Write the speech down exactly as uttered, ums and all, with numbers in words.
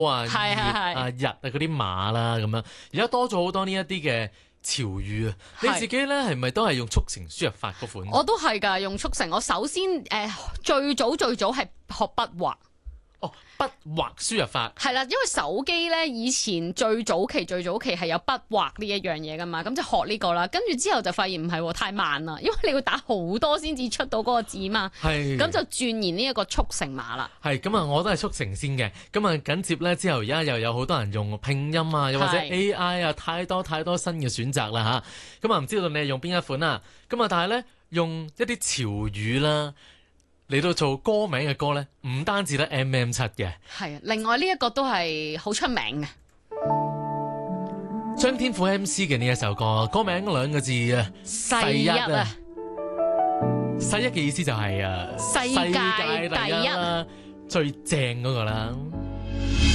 啊、月啊、日啊嗰啲馬啦咁樣，而家多咗好多呢一啲嘅潮語啊！你自己咧係咪都係用速成輸入法嗰款？ 我都係㗎，用速成。我首先誒、呃、最早最早係學筆畫。 哦，筆畫輸入法係啦，因為手機咧以前最早期最早期係有筆畫呢一樣嘢噶嘛，咁就學呢個啦。跟住之後就發現唔係喎，太慢啦，因為你要打好多先至出到嗰個字嘛。係，咁就鑽研呢一個速成碼啦。 係，咁啊，我都係速成先嘅。咁啊，緊接咧之後，而家又有好多人用拼音啊，又或者 A I 啊，太多太多新嘅選擇啦吓。咁啊，唔知道你係用邊一款啊？咁啊，但係咧用一啲潮語啦。嚟到做歌名嘅歌咧，唔單止得 M M 七 嘅， 係啊，另外呢一個都係好出名嘅。 張天賦 M C 嘅呢一首歌，歌名兩個字啊， 世一啊， 世一嘅意思就係啊， 世界第一啦， 最正嗰個啦。